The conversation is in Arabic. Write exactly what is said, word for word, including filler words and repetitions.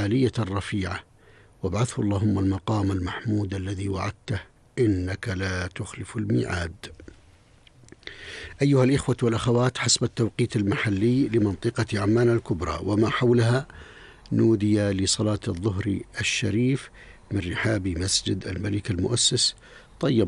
العالية الرفيعة، وابعثه اللهم المقام المحمود الذي وعدته إنك لا تخلف الميعاد. أيها الإخوة والأخوات، حسب التوقيت المحلي لمنطقة عمان الكبرى وما حولها، نودي لصلاة الظهر الشريف من رحاب مسجد الملك المؤسس. طيب